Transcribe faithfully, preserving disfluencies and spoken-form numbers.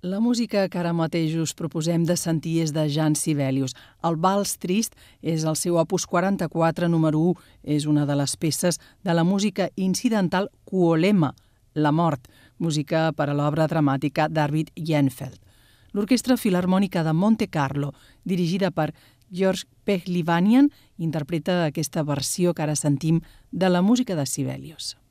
La música que ara mateix us proposem de sentir és de Jean Sibelius. El Vals Trist és el seu opus quaranta-quatre, número u. És una de les peces de la música incidental Kuolema, la mort, música per a l'obra dramàtica d'Arvid Jähnfeld. L'Orquestra Filharmònica de Monte Carlo, dirigida per George Pehlivanian, interpreta aquesta versió que ara sentim de la música de Sibelius.